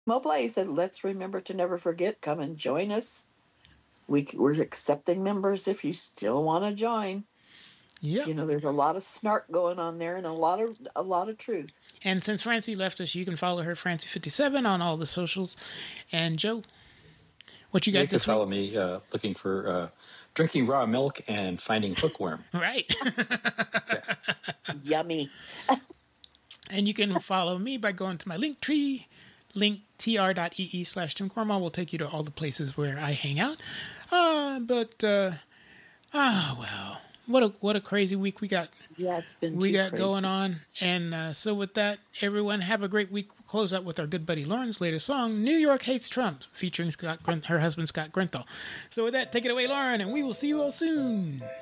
Mobley said, let's remember to never forget. Come and join us. We're accepting members if you still want to join. Yeah. There's a lot of snark going on there and a lot of truth. And since Francie left us, you can follow her, Francie57, on all the socials. And Joe, what you got this week? You can follow me looking for drinking raw milk and finding hookworm. Right. Yummy. And you can follow me by going to my link tree, linktr.ee/Tim Cornwall will take you to all the places where I hang out. Well, what a crazy week we got. Yeah, it's been crazy going on. And so with that, everyone have a great week. We'll close out with our good buddy Lauren's latest song, New York Hates Trump, featuring her husband Scott Grenthal. So with that, take it away, Lauren, and we will see you all soon.